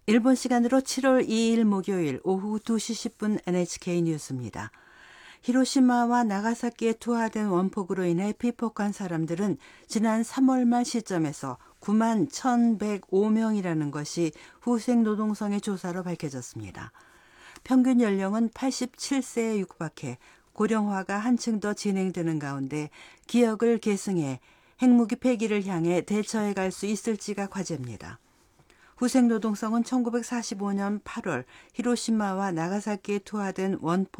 일본 시간으로 7월 2일 목요일 오후 2시 10분 NHK 뉴스입니다. 히로시마와 나가사키에 투하된 원폭으로 인해 피폭한 사람들은 지난 3월 말 시점에서 9만 1,105명이라는 것이 후생노동성의 조사로 밝혀졌습니다. 평균 연령은 87세에 육박해 고령화가 한층 더 진행되는 가운데 기억을 계승해 핵무기 폐기를 향해 대처해 갈 수 있을지가 과제입니다. 후생노동성은 1945년 8월 히로시마와 나가사키에 투하된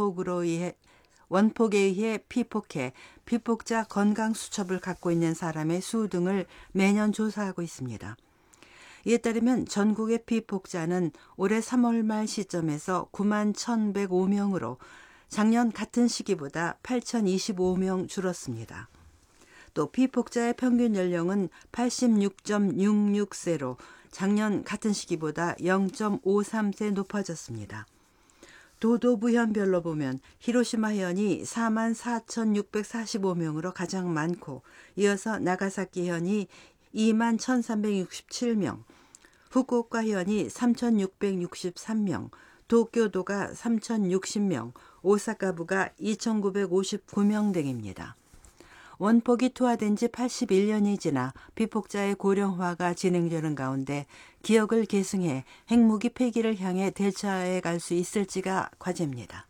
원폭에 의해 피폭해 피폭자 건강 수첩을 갖고 있는 사람의 수 등을 매년 조사하고 있습니다. 이에 따르면 전국의 피폭자는 올해 3월 말 시점에서 9만 1,105명으로 작년 같은 시기보다 8,025명 줄었습니다. 또 피폭자의 평균 연령은 86.66세로 작년 같은 시기보다 0.53세 높아졌습니다. 도도부현별로 보면 히로시마 현이 44,645명으로 가장 많고 이어서 나가사키 현이 21,367명, 후쿠오카 현이 3,663명, 도쿄도가 3,060명, 오사카부가 2,959명 등입니다. 원폭이 투하된 지 81년이 지나 피폭자의 고령화가 진행되는 가운데 기억을 계승해 핵무기 폐기를 향해 대처해 갈 수 있을지가 과제입니다.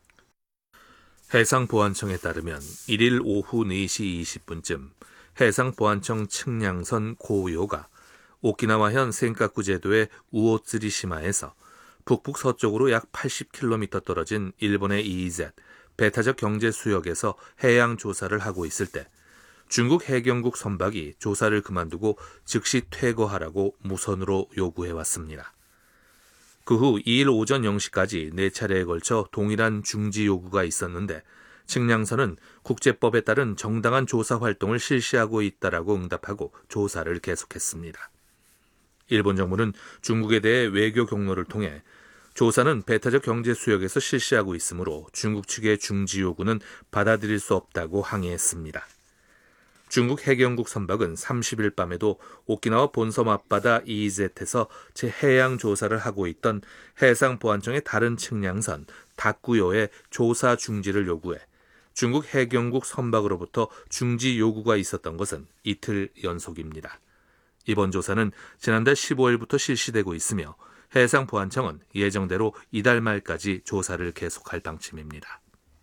해상보안청에 따르면 1일 오후 4시 20분쯤 해상보안청 측량선 고요가 오키나와현 센카쿠 제도의 우오츠리시마에서 북북서쪽으로 약 80km 떨어진 일본의 EEZ 배타적 경제 수역에서 해양 조사를 하고 있을 때 중국 해경국 선박이 조사를 그만두고 즉시 퇴거하라고 무선으로 요구해왔습니다. 그 후 2일 오전 0시까지 4차례에 걸쳐 동일한 중지 요구가 있었는데 측량선은 국제법에 따른 정당한 조사 활동을 실시하고 있다라고 응답하고 조사를 계속했습니다. 일본 정부는 중국에 대해 외교 경로를 통해 조사는 배타적 경제 수역에서 실시하고 있으므로 중국 측의 중지 요구는 받아들일 수 없다고 항의했습니다. 중국 해경국 선박은 30일 밤에도 오키나와 본섬 앞바다 EEZ에서 해양 조사를 하고 있던 해상보안청의 다른 측량선 다꾸요의 조사 중지를 요구해 중국 해경국 선박으로부터 중지 요구가 있었던 것은 이틀 연속입니다. 이번 조사는 지난달 15일부터 실시되고 있으며 해상보안청은 예정대로 이달 말까지 조사를 계속할 방침입니다.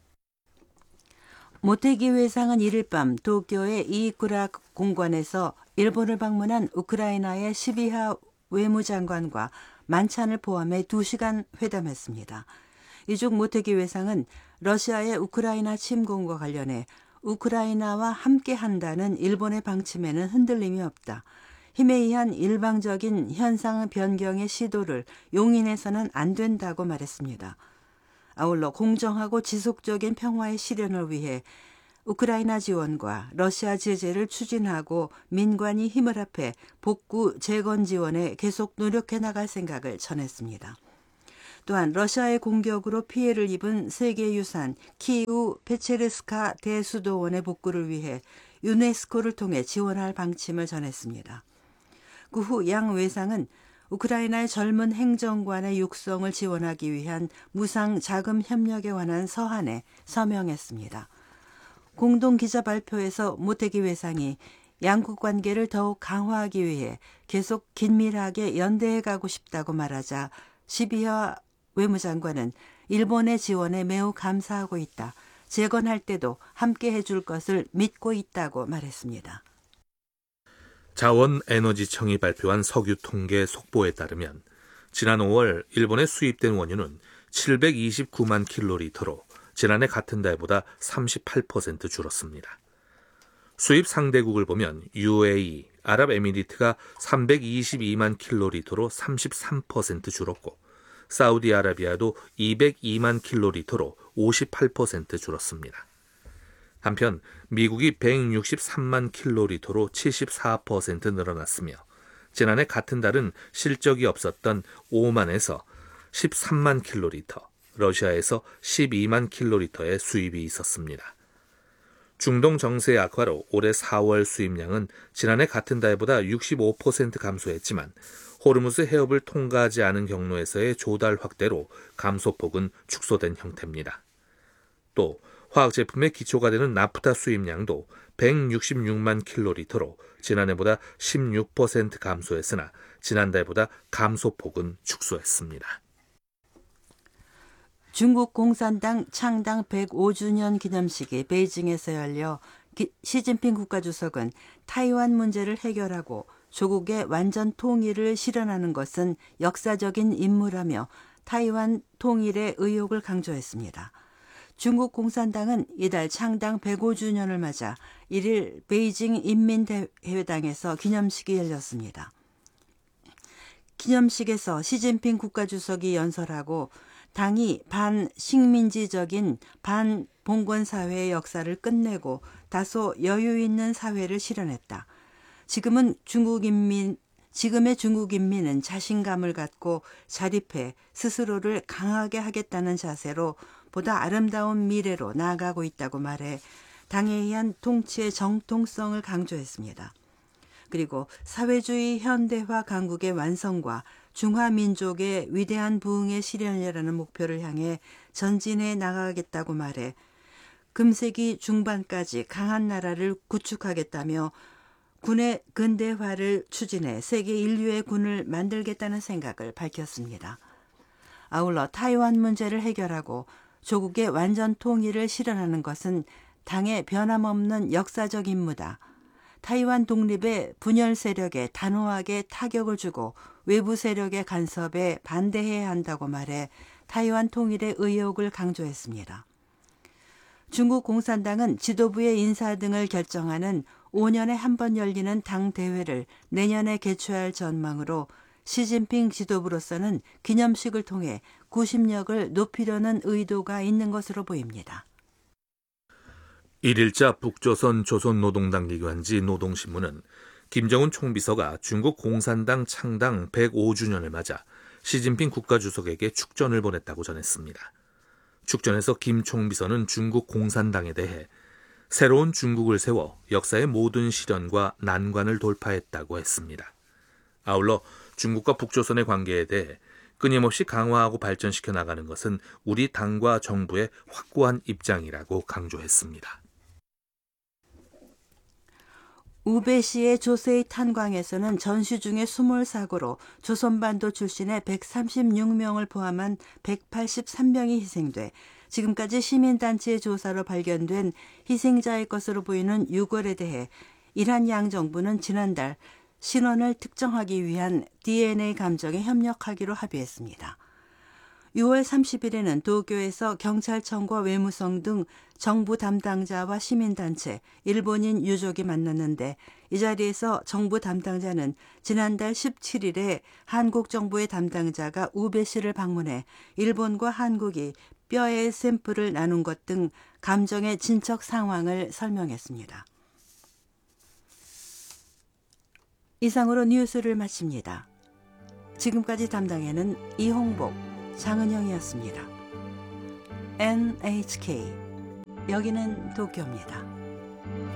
모테기 회상은 1일 밤 도쿄의 이이쿠라 공관에서 일본을 방문한 우크라이나의 시비하 외무장관과 만찬을 포함해 2시간 회담했습니다. 이중 모테기 회상은 러시아의 우크라이나 침공과 관련해 우크라이나와 함께한다는 일본의 방침에는 흔들림이 없다. 힘에 의한 일방적인 현상 변경의 시도를 용인해서는 안 된다고 말했습니다. 아울러 공정하고 지속적인 평화의 실현을 위해 우크라이나 지원과 러시아 제재를 추진하고 민관이 힘을 합해 복구 재건 지원에 계속 노력해 나갈 생각을 전했습니다. 또한 러시아의 공격으로 피해를 입은 세계유산 키이우 페체르스카 대수도원의 복구를 위해 유네스코를 통해 지원할 방침을 전했습니다. 그 후 양 외상은 우크라이나의 젊은 행정관의 육성을 지원하기 위한 무상 자금 협력에 관한 서한에 서명했습니다. 공동 기자 발표에서 모테기 외상이 양국 관계를 더욱 강화하기 위해 계속 긴밀하게 연대해 가고 싶다고 말하자 시비하 외무장관은 일본의 지원에 매우 감사하고 있다. 재건할 때도 함께 해줄 것을 믿고 있다고 말했습니다. 자원에너지청이 발표한 석유 통계 속보에 따르면 지난 5월 일본에 수입된 원유는 729만 킬로리터로 지난해 같은 달보다 38% 줄었습니다. 수입 상대국을 보면 UAE, 아랍에미리트가 322만 킬로리터로 33% 줄었고 사우디아라비아도 202만 킬로리터로 58% 줄었습니다. 한편 미국이 163만 킬로리터로 74% 늘어났으며 지난해 같은 달은 실적이 없었던 오만에서 13만 킬로리터, 러시아에서 12만 킬로리터의 수입이 있었습니다. 중동 정세 악화로 올해 4월 수입량은 지난해 같은 달보다 65% 감소했지만 호르무즈 해협을 통과하지 않은 경로에서의 조달 확대로 감소폭은 축소된 형태입니다. 또 화학제품의 기초가 되는 나프타 수입량도 166만 킬로리터로 지난해보다 16% 감소했으나 지난달보다 감소폭은 축소했습니다. 중국 공산당 창당 105주년 기념식이 베이징에서 열려 시진핑 국가주석은 타이완 문제를 해결하고 조국의 완전 통일을 실현하는 것은 역사적인 임무라며 타이완 통일의 의욕을 강조했습니다. 중국 공산당은 이달 창당 105주년을 맞아 1일 베이징 인민대회당에서 기념식이 열렸습니다. 기념식에서 시진핑 국가주석이 연설하고 당이 반식민지적인 반봉건사회의 역사를 끝내고 다소 여유 있는 사회를 실현했다. 지금의 중국 인민은 자신감을 갖고 자립해 스스로를 강하게 하겠다는 자세로 보다 아름다운 미래로 나아가고 있다고 말해 당에 의한 통치의 정통성을 강조했습니다. 그리고 사회주의 현대화 강국의 완성과 중화민족의 위대한 부흥의 실현이라는 목표를 향해 전진해 나가겠다고 말해 금세기 중반까지 강한 나라를 구축하겠다며 군의 근대화를 추진해 세계 인류의 군을 만들겠다는 생각을 밝혔습니다. 아울러 타이완 문제를 해결하고 조국의 완전 통일을 실현하는 것은 당의 변함없는 역사적 임무다. 타이완 독립의 분열 세력에 단호하게 타격을 주고 외부 세력의 간섭에 반대해야 한다고 말해 타이완 통일의 의욕을 강조했습니다. 중국 공산당은 지도부의 인사 등을 결정하는 5년에 한 번 열리는 당 대회를 내년에 개최할 전망으로 시진핑 지도부로서는 기념식을 통해 구심력을 높이려는 의도가 있는 것으로 보입니다. 1일자 북조선 조선노동당 기관지 노동신문은 김정은 총비서가 중국 공산당 창당 105주년을 맞아 시진핑 국가주석에게 축전을 보냈다고 전했습니다. 축전에서 김 총비서는 중국 공산당에 대해 새로운 중국을 세워 역사의 모든 시련과 난관을 돌파했다고 했습니다. 아울러 중국과 북조선의 관계에 대해 끊임없이 강화하고 발전시켜 나가는 것은 우리 당과 정부의 확고한 입장이라고 강조했습니다. 우베시의 조세이 탄광에서는 전시 중에 수몰 사고로 조선반도 출신의 136명을 포함한 183명이 희생돼 지금까지 시민단체의 조사로 발견된 희생자의 것으로 보이는 유골에 대해 이란 양정부는 지난달 신원을 특정하기 위한 DNA 감정에 협력하기로 합의했습니다. 6월 30일에는 도쿄에서 경찰청과 외무성 등 정부 담당자와 시민단체, 일본인 유족이 만났는데 이 자리에서 정부 담당자는 지난달 17일에 한국 정부의 담당자가 우베 씨를 방문해 일본과 한국이 뼈의 샘플을 나눈 것 등 감정의 진척 상황을 설명했습니다. 이상으로 뉴스를 마칩니다. 지금까지 담당에는 이홍복, 장은영이었습니다. NHK 여기는 도쿄입니다.